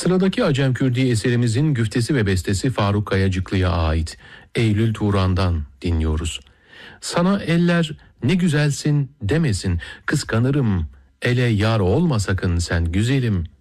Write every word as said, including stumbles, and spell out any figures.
Sıradaki Acem Kürdi eserimizin güftesi ve bestesi Faruk Kayacıklı'ya ait. Eylül Turan'dan dinliyoruz. Sana eller ne güzelsin demesin, kıskanırım, ele yar olma sakın sen güzelim.